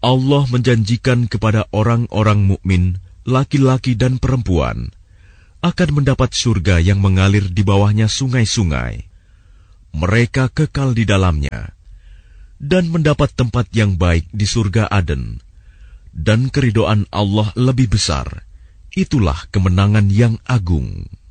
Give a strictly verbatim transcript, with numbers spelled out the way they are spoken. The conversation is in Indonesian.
Allah menjanjikan kepada orang-orang mukmin, laki-laki dan perempuan, akan mendapat surga yang mengalir di bawahnya sungai-sungai. Mereka kekal di dalamnya, dan mendapat tempat yang baik di surga Aden. Dan keridhaan Allah lebih besar. Itulah kemenangan yang agung.